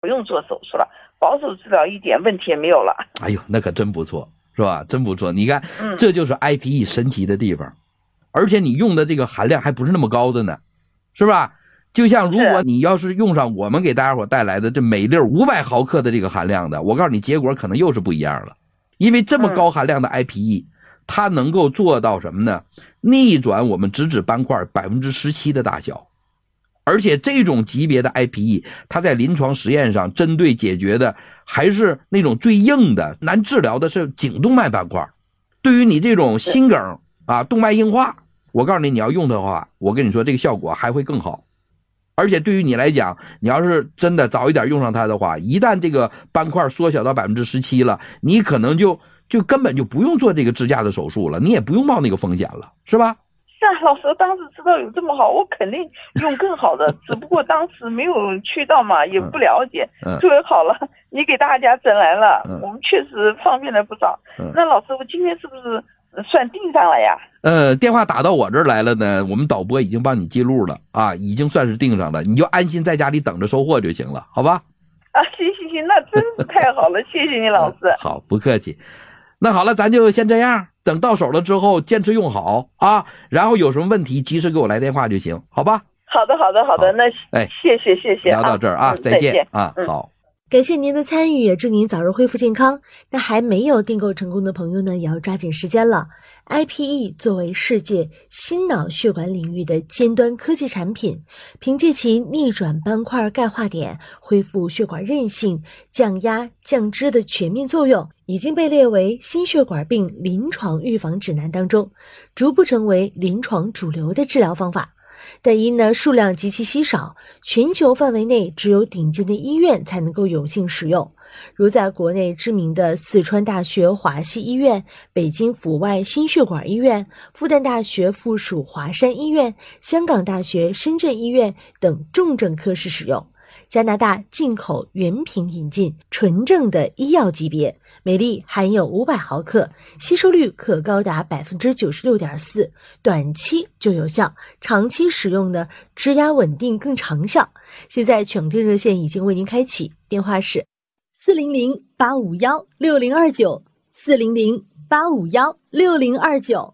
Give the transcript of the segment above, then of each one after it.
用做手术了，保守治疗一点问题也没有了。 哎呦，那可真不错，是吧？真不错。你看，这就是 IPE 神奇的地方，而且你用的这个含量还不是那么高的呢，是吧？就像如果你要是用上我们给大家伙带来的这每粒500毫克的这个含量的，我告诉你，结果可能又是不一样了。因为这么高含量的 IPE，它能够做到什么呢？逆转我们直指斑块 17% 的大小。而且这种级别的 IPE， 它在临床实验上针对解决的还是那种最硬的难治疗的是颈动脉斑块。对于你这种心梗啊、动脉硬化，我告诉你，你要用的话，我跟你说这个效果还会更好。而且对于你来讲，你要是真的早一点用上它的话，一旦这个斑块缩小到 17% 了，你可能就根本就不用做这个支架的手术了，你也不用冒那个风险了，是吧？ 是啊，老师当时知道有这么好，我肯定用更好的，只不过当时没有渠道嘛，也不了解。作为好了，你给大家整来了，我们确实方便了不少。那老师，我今天是不是算定上了呀？ 电话打到我这儿来了呢，我们导播已经帮你记录了啊，已经算是定上了，你就安心在家里等着收货就行了，好吧？ 啊，行，那真是太好了，谢谢你老师。 好，不客气。那好了，咱就先这样，等到手了之后坚持用好啊，然后有什么问题及时给我来电话就行，好吧？ 好的，那谢谢。 聊到这儿啊，再见啊，好。 感谢您的参与，也祝您早日恢复健康。那还没有订购成功的朋友呢，也要抓紧时间了。IPE 作为世界心脑血管领域的尖端科技产品，凭借其逆转斑块钙化点、恢复血管韧性、降压降脂的全面作用，已经被列为心血管病临床预防指南当中，逐步成为临床主流的治疗方法。但因呢数量极其稀少，全球范围内只有顶尖的医院才能够有幸使用，如在国内知名的四川大学华西医院、北京阜外心血管医院、复旦大学附属华山医院、香港大学深圳医院等重症科室使用。加拿大进口原品引进，纯正的医药级别，每粒含有500毫克，吸收率可高达 96.4%， 短期就有效，长期使用呢，支压稳定更长效。现在抢订热线已经为您开启，电话是400-851-6029 400-851-6029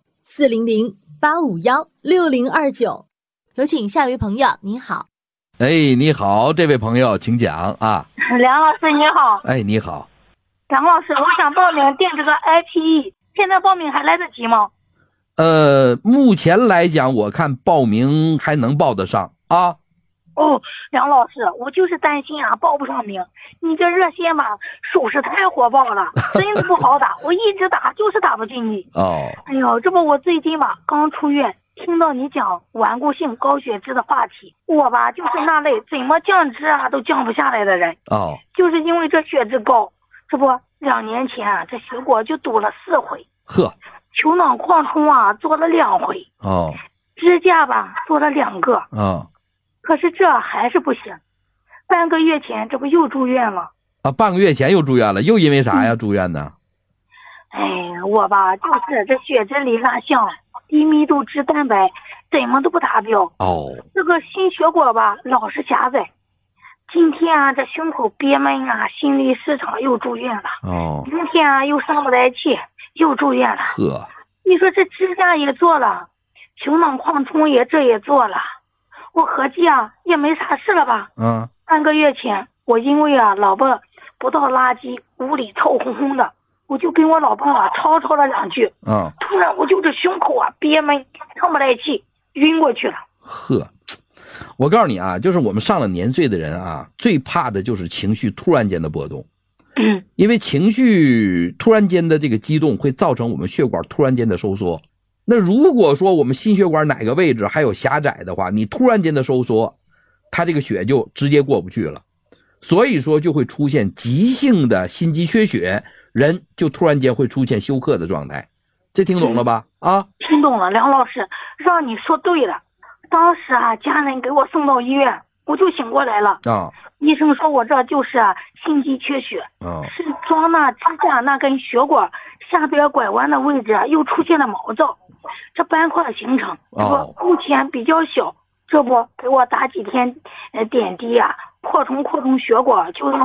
400-851-6029。有请下一位朋友，您好。 你好，这位朋友请讲啊。 梁老师你好。 你好。 梁老师，我想报名订这个 IPE， 现在报名还来得及吗？ 目前来讲我看报名还能报得上啊。 梁老师，我就是担心啊报不上名，你这热线吧手势太火爆了，真的不好打，我一直打就是打不进去。哎呦，这不我最近吧刚出院，听到你讲顽固性高血脂的话题，我吧就是那类怎么降脂啊都降不下来的人。就是因为这血脂高，这不2年前啊这血管就堵了4回，球囊扩充啊做了2回，支架吧做了2个，可是这还是不行。半个月前这不又住院了。 半个月前又住院了，又因为啥呀住院呢？ 我吧就是这血脂里拉项低密度脂蛋白怎么都不达标。这个心血管吧老是狭窄。今天啊这胸口憋闷啊，心律失常又住院了。明天啊又上不来气，又住院了。你说这支架也做了，球囊扩充也做了，我合计啊也没啥事了吧。半个月前我因为啊老婆不倒垃圾，屋里臭烘烘的，我就跟我老婆啊吵了2句，突然我就这胸口啊憋闷，上不来气，晕过去了。 我告诉你啊，就是我们上了年岁的人啊，最怕的就是情绪突然间的波动。因为情绪突然间的这个激动会造成我们血管突然间的收缩。那如果说我们心血管哪个位置还有狭窄的话，你突然间的收缩，它这个血就直接过不去了，所以说就会出现急性的心肌缺血，人就突然间会出现休克的状态。这听懂了吧？ 听懂了，梁老师，让你说对了。当时啊家人给我送到医院，我就醒过来了。医生说我这就是心肌缺血，是装那支架那根血管下边拐弯的位置又出现了毛躁，这斑块形成，目前比较小，这不给我打几天点滴啊，扩充血管就让